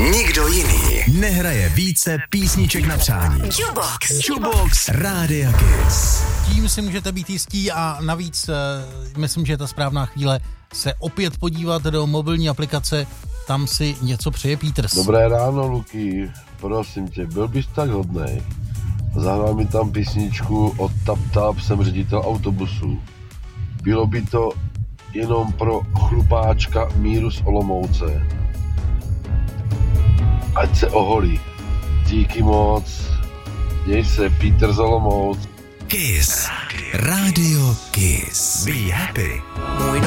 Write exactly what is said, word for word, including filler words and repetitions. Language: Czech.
Nikdo jiný nehraje více písniček na přání. Jukebox. Jukebox Rádia Kiss. Tím si můžete být jistí a navíc myslím, že je ta správná chvíle se opět podívat do mobilní aplikace, tam si něco přeje Peters. Dobré ráno, Luky, prosím tě, byl bys tak hodnej. Zahrál mi tam písničku od Tap Tap, jsem ředitel autobusu. Bylo by to jenom pro chlupáčka Míru z Olomouce. Ať se oholí. Díky moc. Měj se, Petr z Olomouc. Kiss. Radio Kiss. Be happy. Můj